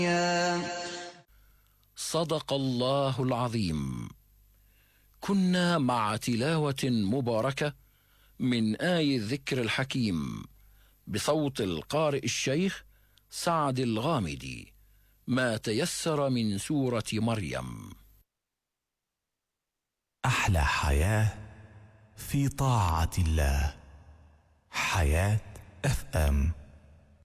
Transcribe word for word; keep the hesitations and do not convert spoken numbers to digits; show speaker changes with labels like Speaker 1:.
Speaker 1: صدق الله العظيم. كنا مع تلاوة مباركة من آي الذكر الحكيم بصوت القارئ الشيخ سعد الغامدي، ما تيسر من سورة مريم.
Speaker 2: أحلى حياة في طاعة الله. حياة اف ام.